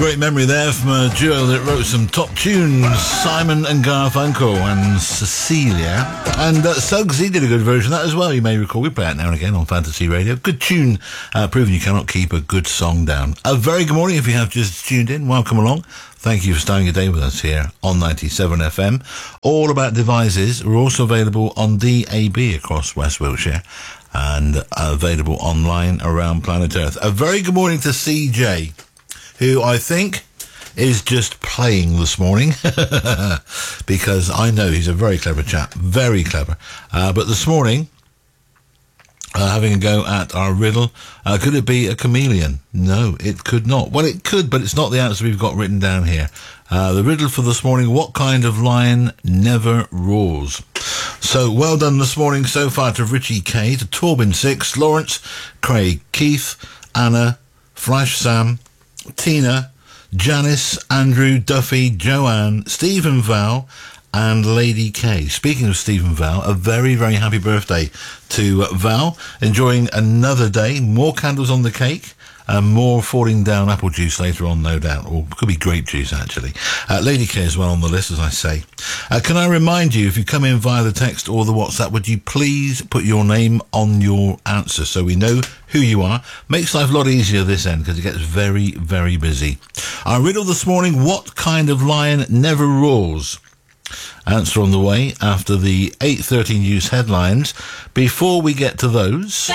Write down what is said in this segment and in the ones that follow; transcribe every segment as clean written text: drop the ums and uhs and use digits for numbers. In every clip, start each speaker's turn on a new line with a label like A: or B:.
A: Great memory there from a duo that wrote some top tunes, Simon and Garfunkel and Cecilia. And Suggs, he did a good version of that as well, you may recall. We play it now and again on Fantasy Radio. Good tune, proving you cannot keep a good song down. A very good morning if you have just tuned in. Welcome along. Thank you for starting your day with us here on 97 FM. All About Devices. We're also available on DAB across West Wiltshire and available online around planet Earth. A very good morning to CJ, who I think is just playing this morning because I know he's a very clever chap, very clever. But this morning, having a go at our riddle, could it be a chameleon? No, it could not. Well, it could, but it's not the answer we've got written down here. The riddle for this morning, what kind of lion never roars? So, well done this morning so far to Richie K, to Torbin 6, Lawrence, Craig, Keith, Anna, Flash Sam, Tina, Janice, Andrew, Duffy, Joanne, Stephen Val, and Lady K. Speaking of Stephen Val, a very, very happy birthday to Val. Enjoying another day, more candles on the cake, and more falling down apple juice later on, no doubt. Or could be grape juice, actually. Lady K as well on the list, as I say. Can I remind you, if you come in via the text or the WhatsApp, would you please put your name on your answer so we know who you are? Makes life a lot easier this end because it gets very, very busy. Our riddle this morning, what kind of lion never roars? Answer on the way after the 8:30 news headlines. Before we get to those...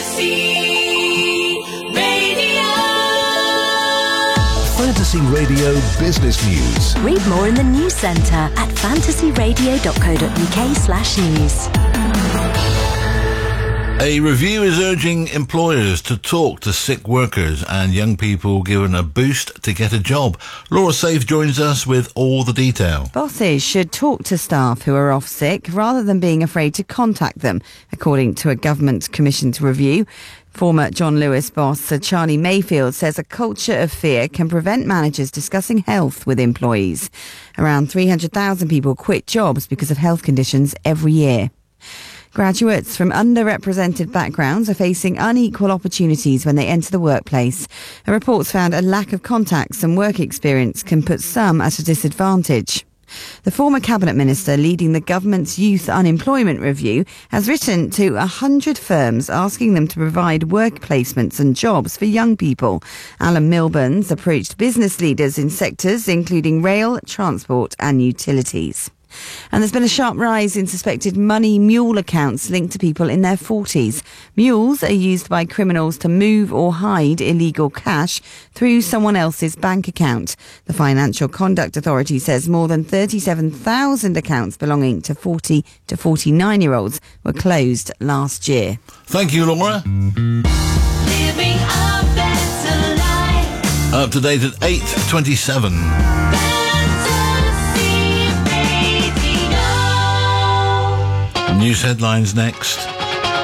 B: Fantasy Radio Business News.
C: Read more in the news centre at fantasyradio.co.uk/news.
A: A review is urging employers to talk to sick workers and young people given a boost to get a job. Laura Safe joins us with all the detail.
D: Bosses should talk to staff who are off sick rather than being afraid to contact them, according to a government-commissioned review. Former John Lewis boss Sir Charlie Mayfield says a culture of fear can prevent managers discussing health with employees. Around 300,000 people quit jobs because of health conditions every year. Graduates from underrepresented backgrounds are facing unequal opportunities when they enter the workplace. A report's found a lack of contacts and work experience can put some at a disadvantage. The former Cabinet Minister leading the government's youth unemployment review has written to 100 firms asking them to provide work placements and jobs for young people. Alan Milburn's approached business leaders in sectors including rail, transport and utilities. And there's been a sharp rise in suspected money mule accounts linked to people in their 40s. Mules are used by criminals to move or hide illegal cash through someone else's bank account. The Financial Conduct Authority says more than 37,000 accounts belonging to 40 to 49-year-olds were closed last year.
A: Thank you, Laura.
E: Living a better life.
A: Up to date at 8:27. News headlines next.